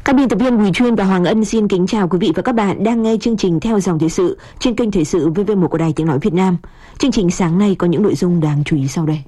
Các biên tập viên Bùi Chuyên và Hoàng Ân xin kính chào quý vị và các bạn đang nghe chương trình Theo dòng thời sự trên kênh Thời sự VV1 của Đài Tiếng nói Việt Nam. Chương trình sáng nay có những nội dung đáng chú ý sau đây.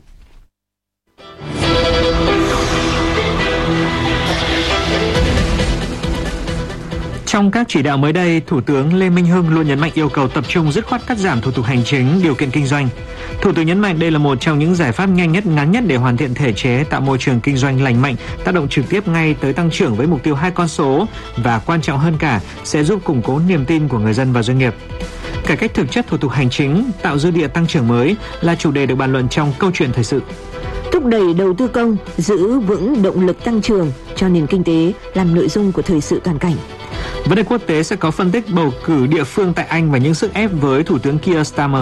Trong các chỉ đạo mới đây, Thủ tướng Lê Minh Hưng luôn nhấn mạnh yêu cầu tập trung dứt khoát cắt giảm thủ tục hành chính, điều kiện kinh doanh. Thủ tướng nhấn mạnh đây là một trong những giải pháp nhanh nhất, ngắn nhất để hoàn thiện thể chế, tạo môi trường kinh doanh lành mạnh, tác động trực tiếp ngay tới tăng trưởng với mục tiêu 2 con số và quan trọng hơn cả sẽ giúp củng cố niềm tin của người dân và doanh nghiệp. Cải cách thực chất thủ tục hành chính, tạo dư địa tăng trưởng mới là chủ đề được bàn luận trong câu chuyện thời sự. Thúc đẩy đầu tư công, giữ vững động lực tăng trưởng cho nền kinh tế làm nội dung của thời sự toàn cảnh. Vấn đề quốc tế sẽ có phân tích bầu cử địa phương tại Anh và những sức ép với Thủ tướng Keir Starmer.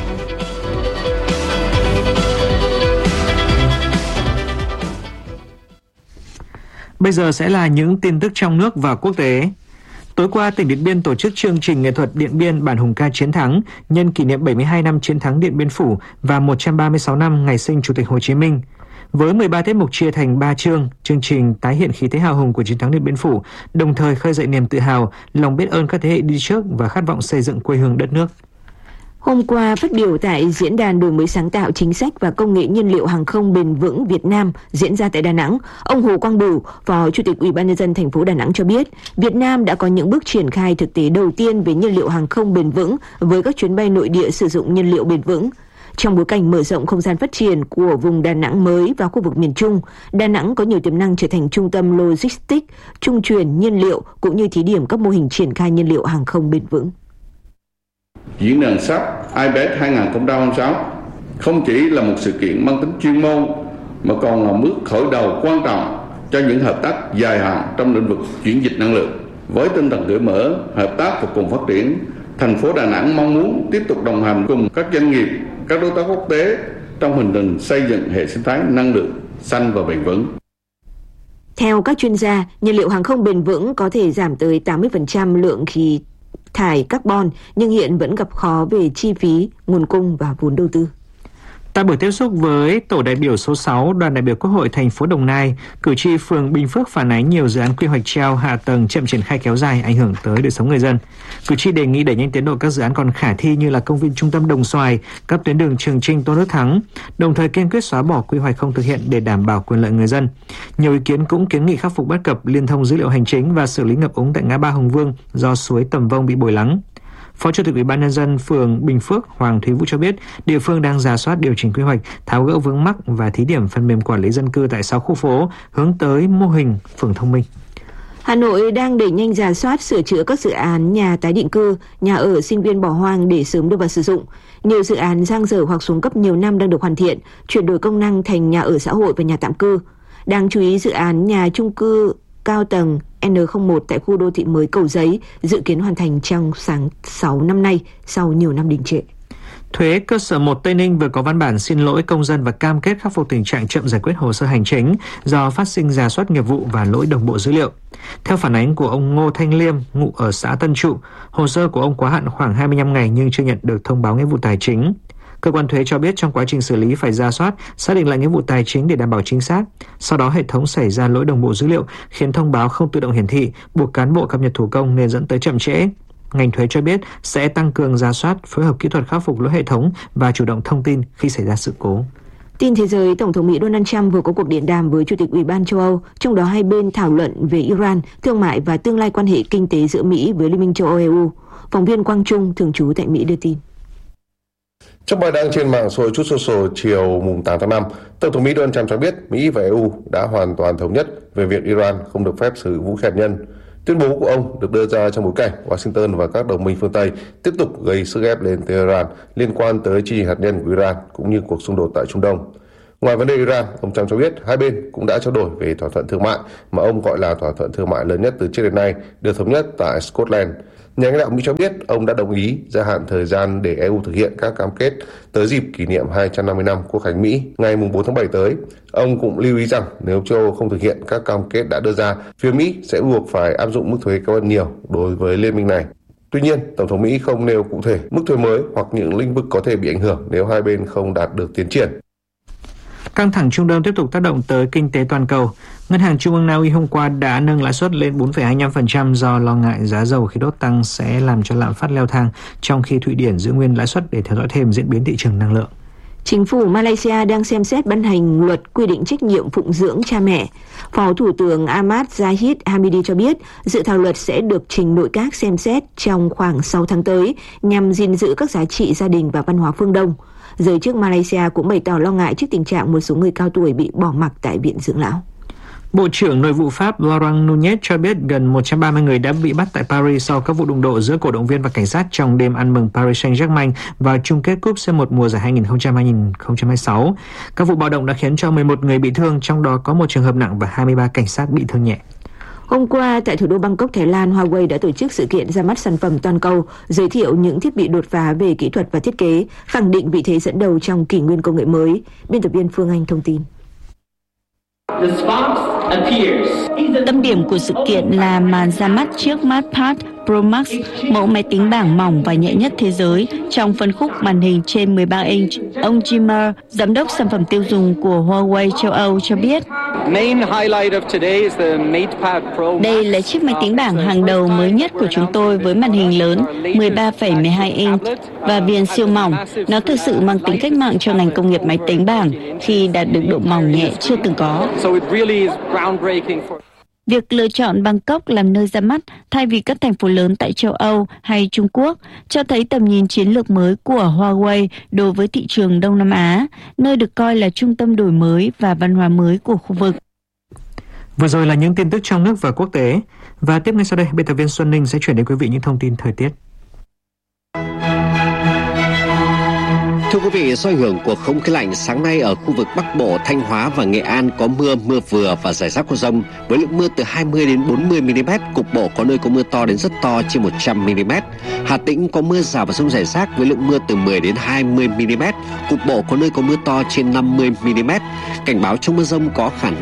Bây giờ sẽ là những tin tức trong nước và quốc tế. Tối qua, tỉnh Điện Biên tổ chức chương trình nghệ thuật Điện Biên bản hùng ca chiến thắng nhân kỷ niệm 72 năm chiến thắng Điện Biên Phủ và 136 năm ngày sinh Chủ tịch Hồ Chí Minh. Với 13 tiết mục chia thành 3 chương trình tái hiện khí thế hào hùng của chiến thắng Điện Biên Phủ, đồng thời khơi dậy niềm tự hào, lòng biết ơn các thế hệ đi trước và khát vọng xây dựng quê hương đất nước. Hôm qua, phát biểu tại Diễn đàn Đổi mới sáng tạo chính sách và công nghệ nhiên liệu hàng không bền vững Việt Nam diễn ra tại Đà Nẵng, ông Hồ Quang Bửu, Phó Chủ tịch Ủy ban nhân dân thành phố Đà Nẵng cho biết, Việt Nam đã có những bước triển khai thực tế đầu tiên về nhiên liệu hàng không bền vững với các chuyến bay nội địa sử dụng nhiên liệu bền vững. Trong bối cảnh mở rộng không gian phát triển của vùng Đà Nẵng mới và khu vực miền Trung, Đà Nẵng có nhiều tiềm năng trở thành trung tâm logistics, trung chuyển nhiên liệu cũng như thí điểm các mô hình triển khai nhiên liệu hàng không bền vững. Diễn đàn SAP IPEX 2026 không chỉ là một sự kiện mang tính chuyên môn mà còn là bước khởi đầu quan trọng cho những hợp tác dài hạn trong lĩnh vực chuyển dịch năng lượng. Với tinh thần cởi mở, hợp tác và cùng phát triển, thành phố Đà Nẵng mong muốn tiếp tục đồng hành cùng các doanh nghiệp, các đối tác quốc tế trong hành trình xây dựng hệ sinh thái năng lượng xanh và bền vững. Theo các chuyên gia, nhiên liệu hàng không bền vững có thể giảm tới 80% lượng khí thải carbon, nhưng hiện vẫn gặp khó về chi phí, nguồn cung và vốn đầu tư. Tại buổi tiếp xúc với tổ đại biểu số 6 đoàn đại biểu Quốc hội thành phố Đồng Nai, cử tri phường Bình Phước phản ánh nhiều dự án quy hoạch treo hạ tầng chậm triển khai kéo dài, ảnh hưởng tới đời sống người dân. Cử tri đề nghị đẩy nhanh tiến độ các dự án còn khả thi như là công viên trung tâm Đồng Xoài, các tuyến đường Trường Chinh, Tôn Đức Thắng, đồng thời kiên quyết xóa bỏ quy hoạch không thực hiện để đảm bảo quyền lợi người dân. Nhiều ý kiến cũng kiến nghị khắc phục bất cập liên thông dữ liệu hành chính và xử lý ngập úng tại ngã ba Hùng Vương do suối Tầm Vông bị bồi lắng. Phó Chủ tịch Ủy ban nhân dân phường Bình Phước Hoàng Thúy Vũ cho biết, địa phương đang rà soát điều chỉnh quy hoạch, tháo gỡ vướng mắc và thí điểm phần mềm quản lý dân cư tại 6 khu phố hướng tới mô hình phường thông minh. Hà Nội đang đẩy nhanh rà soát sửa chữa các dự án nhà tái định cư, nhà ở sinh viên bỏ hoang để sớm đưa vào sử dụng. Nhiều dự án dang dở hoặc xuống cấp nhiều năm đang được hoàn thiện, chuyển đổi công năng thành nhà ở xã hội và nhà tạm cư. Đáng chú ý, dự án nhà chung cư cao tầng N01 tại khu đô thị mới Cầu Giấy dự kiến hoàn thành trong tháng 6 năm nay sau nhiều năm đình trệ. Thuế cơ sở 1 Tây Ninh vừa có văn bản xin lỗi công dân và cam kết khắc phục tình trạng chậm giải quyết hồ sơ hành chính do phát sinh rà soát nghiệp vụ và lỗi đồng bộ dữ liệu. Theo phản ánh của ông Ngô Thanh Liêm, ngụ ở xã Tân Trụ, hồ sơ của ông quá hạn khoảng 25 ngày nhưng chưa nhận được thông báo nghĩa vụ tài chính. Cơ quan thuế cho biết trong quá trình xử lý phải rà soát, xác định lại nghĩa vụ tài chính để đảm bảo chính xác. Sau đó hệ thống xảy ra lỗi đồng bộ dữ liệu khiến thông báo không tự động hiển thị, buộc cán bộ cập nhật thủ công nên dẫn tới chậm trễ. Ngành thuế cho biết sẽ tăng cường rà soát, phối hợp kỹ thuật khắc phục lỗi hệ thống và chủ động thông tin khi xảy ra sự cố. Tin thế giới, Tổng thống Mỹ Donald Trump vừa có cuộc điện đàm với Chủ tịch Ủy ban châu Âu, trong đó hai bên thảo luận về Iran, thương mại và tương lai quan hệ kinh tế giữa Mỹ với Liên minh châu Âu EU. Phóng viên Quang Trung, thường trú tại Mỹ đưa tin. Trong bài đăng trên mạng xã hội Truth Social chiều 8 tháng 5, Tổng thống Mỹ Donald Trump cho biết Mỹ và EU đã hoàn toàn thống nhất về việc Iran không được phép sử dụng vũ khí hạt nhân. Tuyên bố của ông được đưa ra trong bối cảnh Washington và các đồng minh phương Tây tiếp tục gây sức ép lên Tehran liên quan tới chương trình hạt nhân của Iran cũng như cuộc xung đột tại Trung Đông. Ngoài vấn đề Iran, ông Trump cho biết hai bên cũng đã trao đổi về thỏa thuận thương mại mà ông gọi là thỏa thuận thương mại lớn nhất từ trước đến nay được thống nhất tại Scotland. Nhà lãnh đạo Mỹ cho biết ông đã đồng ý gia hạn thời gian để EU thực hiện các cam kết tới dịp kỷ niệm 250 năm Quốc khánh Mỹ ngày 4 tháng 7 tới. Ông cũng lưu ý rằng nếu châu Âu không thực hiện các cam kết đã đưa ra, phía Mỹ sẽ buộc phải áp dụng mức thuế cao hơn nhiều đối với liên minh này. Tuy nhiên, Tổng thống Mỹ không nêu cụ thể mức thuế mới hoặc những lĩnh vực có thể bị ảnh hưởng nếu hai bên không đạt được tiến triển. Căng thẳng Trung Đông tiếp tục tác động tới kinh tế toàn cầu. Ngân hàng Trung ương Na Uy hôm qua đã nâng lãi suất lên 4,25% do lo ngại giá dầu khí đốt tăng sẽ làm cho lạm phát leo thang, trong khi Thụy Điển giữ nguyên lãi suất để theo dõi thêm diễn biến thị trường năng lượng. Chính phủ Malaysia đang xem xét ban hành luật quy định trách nhiệm phụng dưỡng cha mẹ. Phó Thủ tướng Ahmad Zahid Hamidi cho biết dự thảo luật sẽ được trình nội các xem xét trong khoảng 6 tháng tới nhằm gìn giữ các giá trị gia đình và văn hóa phương Đông. Giới chức Malaysia cũng bày tỏ lo ngại trước tình trạng một số người cao tuổi bị bỏ mặc tại viện dưỡng lão. Bộ trưởng Nội vụ Pháp Laurent Nunez cho biết gần 130 người đã bị bắt tại Paris sau các vụ đụng độ giữa cổ động viên và cảnh sát trong đêm ăn mừng Paris Saint-Germain vào chung kết cúp C1 mùa giải 2025-2026. Các vụ bạo động đã khiến cho 11 người bị thương, trong đó có một trường hợp nặng và 23 cảnh sát bị thương nhẹ. Hôm qua, tại thủ đô Bangkok, Thái Lan, Huawei đã tổ chức sự kiện ra mắt sản phẩm toàn cầu, giới thiệu những thiết bị đột phá về kỹ thuật và thiết kế, khẳng định vị thế dẫn đầu trong kỷ nguyên công nghệ mới. Biên tập viên Phương Anh thông tin. Tâm điểm của sự kiện là màn ra mắt chiếc MathPad Pro Max, mẫu máy tính bảng mỏng và nhẹ nhất thế giới trong phân khúc màn hình trên 13 inch. Ông Jimmer, giám đốc sản phẩm tiêu dùng của Huawei châu Âu cho biết, đây là chiếc máy tính bảng hàng đầu mới nhất của chúng tôi với màn hình lớn 13,12 inch và viền siêu mỏng. Nó thực sự mang tính cách mạng cho ngành công nghiệp máy tính bảng khi đạt được độ mỏng nhẹ chưa từng có. Việc lựa chọn Bangkok làm nơi ra mắt thay vì các thành phố lớn tại châu Âu hay Trung Quốc cho thấy tầm nhìn chiến lược mới của Huawei đối với thị trường Đông Nam Á, nơi được coi là trung tâm đổi mới và văn hóa mới của khu vực. Vừa rồi là những tin tức trong nước và quốc tế. Và tiếp ngay sau đây, biên tập viên Xuân Ninh sẽ chuyển đến quý vị những thông tin thời tiết. Thưa quý vị, do ảnh hưởng của không khí lạnh, sáng nay ở khu vực Bắc Bộ, Thanh Hóa và Nghệ An có mưa, mưa vừa và rải rác có dông với lượng mưa từ 20 đến 40 mm, cục bộ có nơi có mưa to đến rất to trên 100 mm. Hà Tĩnh có mưa rào và dông rải rác với lượng mưa từ 10 đến 20 mm, cục bộ có nơi có mưa to trên 50 mm. Cảnh báo trong mưa dông có khả năng